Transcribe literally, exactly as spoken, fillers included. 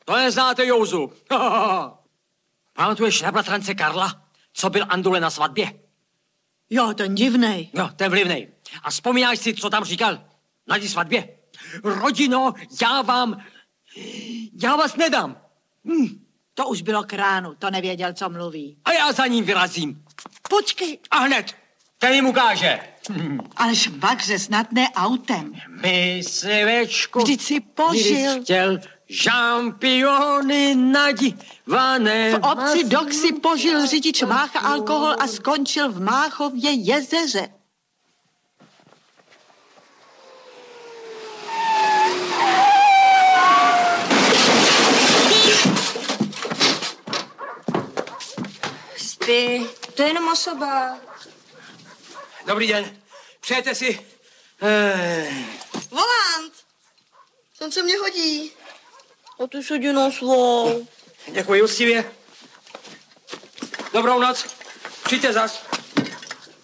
To neznáte Jouzu. Pamatuješ na bratrance Karla, co byl Andule na svatbě? Jo, ten divnej. Jo, ten vlivnej. A vzpomínáš si, co tam říkal na té svatbě? Rodino, já vám... Já vás nedám. Hm, to už bylo k ránu, to nevěděl, co mluví. A já za ním vyrazím. Počkej. A hned, ten jim ukáže. Ale švagře snad ne autem. My se, večko... Vždyť si požil. Chtěl žampiony nadivané... V obci Dok si požil řidič Mácha alkohol a skončil v Máchově jezeře. Spí, to je jenom osoba. Dobrý den, přejete si... Eh... Volant! Ten se mě hodí. O tu šedinou svou. Děkuji úctivě. Dobrou noc. Přijďte zas.